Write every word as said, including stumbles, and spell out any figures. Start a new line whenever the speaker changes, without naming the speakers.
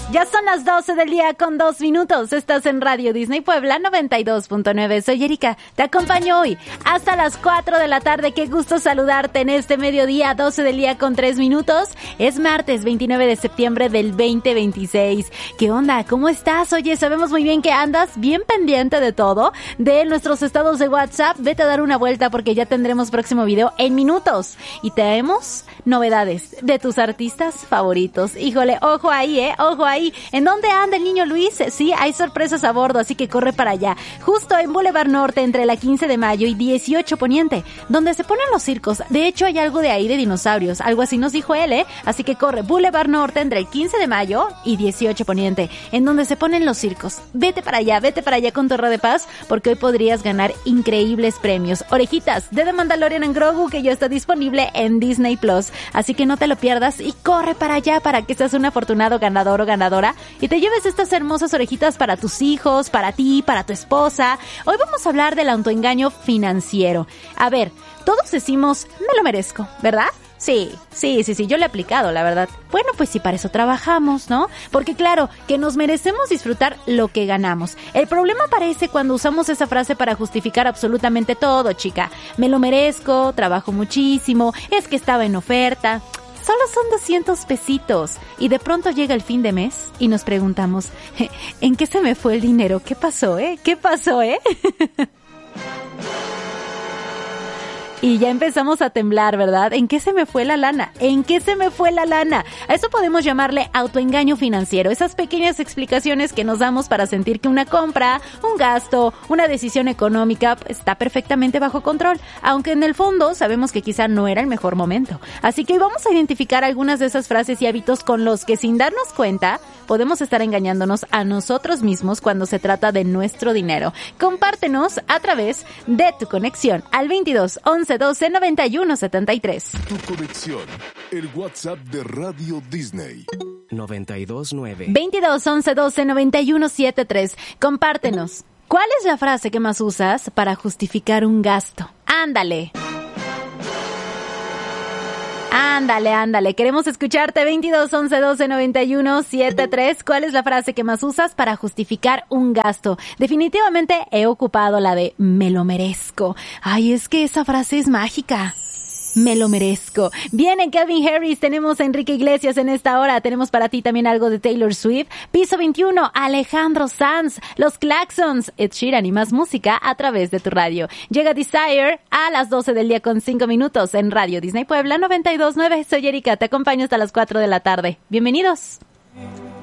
Ya son las doce del día con dos minutos. Estás en Radio Disney Puebla noventa y dos punto nueve. Soy Erika. Te acompaño hoy hasta las cuatro de la tarde. Qué gusto saludarte en este mediodía, doce del día con tres minutos. Es martes veintinueve de septiembre del veinte veintiséis. ¿Qué onda? ¿Cómo estás? Oye, sabemos muy bien que andas bien pendiente de todo, de nuestros estados de WhatsApp. Vete a dar una vuelta porque ya tendremos próximo video en minutos. Y traemos novedades de tus artistas favoritos. Híjole, ojo ahí, eh, ojo ahí. ¿En dónde anda el niño Luis? Sí, hay sorpresas a bordo, así que corre para allá. Justo en Boulevard Norte, entre la quince de mayo y dieciocho Poniente, donde se ponen los circos. De hecho, hay algo de ahí de dinosaurios. Algo así nos dijo él, ¿eh? Así que corre, Boulevard Norte, entre el quince de mayo y dieciocho Poniente, en donde se ponen los circos. Vete para allá, vete para allá con Torre de Paz, porque hoy podrías ganar increíbles premios. Orejitas de The Mandalorian and Grogu, que ya está disponible en Disney Plus. Así que no te lo pierdas y corre para allá para que seas un afortunado ganador o ganadora y te lleves estas hermosas orejitas para tus hijos, para ti, para tu esposa. Hoy vamos a hablar del autoengaño financiero. A ver, todos decimos, me lo merezco, ¿verdad? Sí, sí, sí, sí, yo lo he aplicado, la verdad. Bueno, pues sí, para eso trabajamos, ¿no? Porque claro, que nos merecemos disfrutar lo que ganamos. El problema aparece cuando usamos esa frase para justificar absolutamente todo, chica. Me lo merezco, trabajo muchísimo, es que estaba en oferta. Solo son doscientos pesitos. Y de pronto llega el fin de mes y nos preguntamos, ¿en qué se me fue el dinero? ¿Qué pasó, eh? ¿Qué pasó, eh? Y ya empezamos a temblar, ¿verdad? ¿En qué se me fue la lana? ¿En qué se me fue la lana? A eso podemos llamarle autoengaño financiero. Esas pequeñas explicaciones que nos damos para sentir que una compra, un gasto, una decisión económica está perfectamente bajo control, aunque en el fondo sabemos que quizá no era el mejor momento. Así que hoy vamos a identificar algunas de esas frases y hábitos con los que, sin darnos cuenta, podemos estar engañándonos a nosotros mismos cuando se trata de nuestro dinero. Compártenos a través de tu conexión al veintidós once doce noventa y uno setenta y tres.
Tu conexión, el WhatsApp de Radio Disney.
noventa y dos nueve.
veintidós once doce noventa y uno setenta y tres. Compártenos. ¿Cuál es la frase que más usas para justificar un gasto? Ándale. Ándale, ándale. Queremos escucharte. veintidós once doce noventa y uno setenta y tres. ¿Cuál es la frase que más usas para justificar un gasto? Definitivamente he ocupado la de me lo merezco. Ay, es que esa frase es mágica. Me lo merezco. Viene Calvin Harris, tenemos a Enrique Iglesias en esta hora, tenemos para ti también algo de Taylor Swift, Piso veintiuno, Alejandro Sanz, Los Claxons, Ed Sheeran y más música a través de tu radio. Llega Desire a las doce del día con cinco minutos en Radio Disney Puebla noventa y dos nueve. Soy Erika, te acompaño hasta las cuatro de la tarde. Bienvenidos.